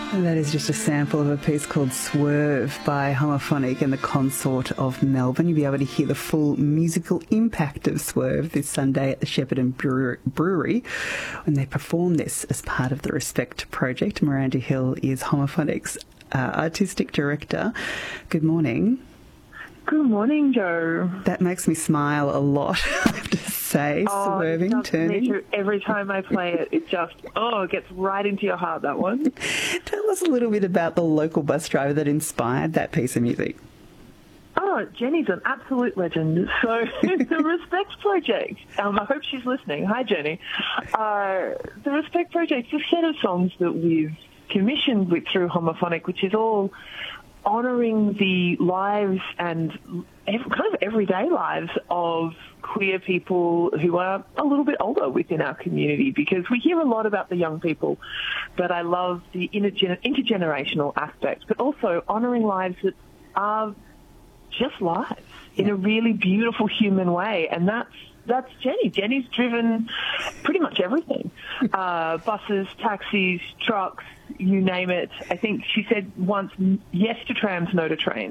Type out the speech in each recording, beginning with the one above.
And that is just a sample of a piece called Swerve by Homophonic and the Consort of Melbourne. You'll be able to hear the full musical impact of Swerve this Sunday at the Shepparton Brewery when they perform this as part of the Respect project. Miranda Hill is Homophonic's artistic director. Good morning. Good morning, Jo. That makes me smile a lot, I have to say. Swerving, turning. Every time I play it, it just, it gets right into your heart, that one. Tell us a little bit about the local bus driver that inspired that piece of music. Oh, Jenny's an absolute legend. So the Respect Project, I hope she's listening. Hi, Jenny. The Respect Project is a set of songs that we've commissioned through Homophonic, which is all honouring the lives and kind of everyday lives of queer people who are a little bit older within our community, because we hear a lot about the young people, but I love the intergenerational aspect, but also honouring lives that are just lives in a really beautiful human way, and that's Jenny. Jenny's driven pretty much everything. Buses, taxis, trucks, you name it. I think she said once, yes to trams, no to trains.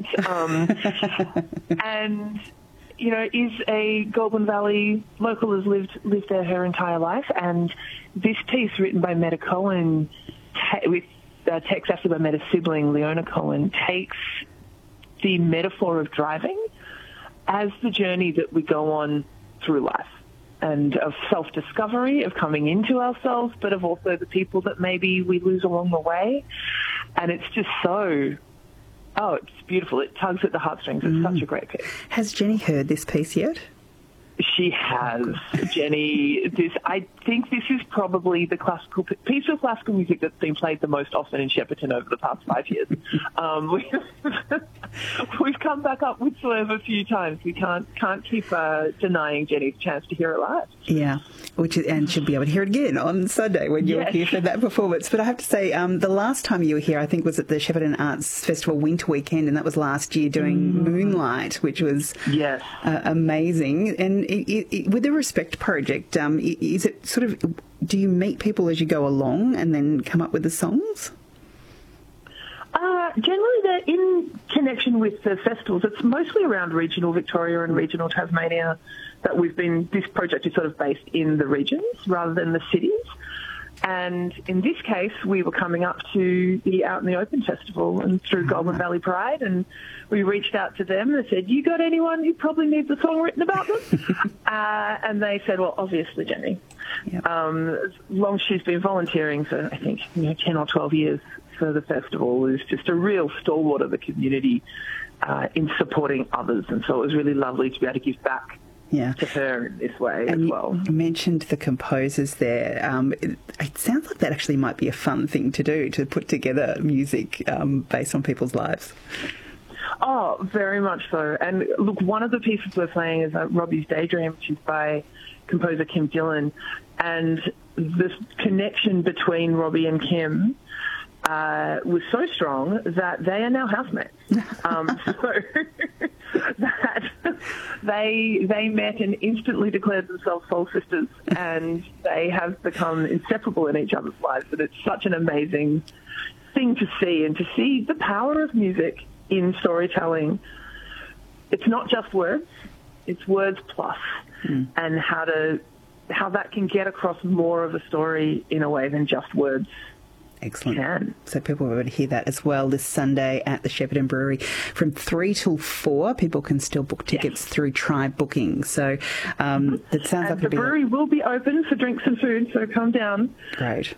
And, you know, is a Goulburn Valley local, has lived there her entire life. And this piece written by Meta Cohen with text actually by Meta's sibling, Leona Cohen, takes the metaphor of driving as the journey that we go on through life, and of self-discovery, of coming into ourselves, but of also the people that maybe we lose along the way. And it's just it's beautiful. It tugs at the heartstrings. It's such a great piece. Has Jenny heard this piece yet? She has, Jenny. I think this is probably the piece of classical music that's been played the most often in Shepparton over the past 5 years. We've come back up with Swerve a few times. We can't keep denying Jenny's chance to hear it live. Yeah, and she'll be able to hear it again on Sunday when you're here for that performance. But I have to say, the last time you were here, I think, was at the Shepparton Arts Festival Winter Weekend, and that was last year doing Moonlight, which was amazing. And with the Respect Project, is it sort of, do you meet people as you go along and then come up with the songs? Generally, they're in connection with the festivals. It's mostly around regional Victoria and regional Tasmania that this project is sort of based in the regions rather than the cities. And in this case, we were coming up to the Out in the Open Festival and through Goulburn Valley Pride, and we reached out to them and said, you got anyone who probably needs a song written about them? And they said, well, obviously, Jenny. Yep. As long as she's been volunteering for, I think, 10 or 12 years for the festival, is just a real stalwart of the community in supporting others. And so it was really lovely to be able to give back to her in this way as well. You mentioned the composers there. It sounds like that actually might be a fun thing to do, to put together music based on people's lives. Oh, very much so. And look, one of the pieces we're playing is Robbie's Daydream, which is by composer Kim Dillon. And the connection between Robbie and Kim was so strong that they are now housemates. So that they met and instantly declared themselves soul sisters, and they have become inseparable in each other's lives. And it's such an amazing thing to see, and to see the power of music in storytelling. It's not just words, it's words plus, and how that can get across more of a story in a way than just words. Excellent. So people will be able to hear that as well this Sunday at the Shepparton Brewery from 3 till 4. People can still book tickets through Tribe Booking. So it sounds like the brewery will be open for drinks and food, so come down. Great.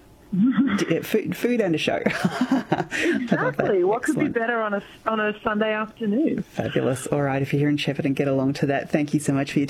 Food and a show. Exactly. What could be better on a Sunday afternoon? Fabulous. All right, if you're here in Shepparton, get along to that. Thank you so much for your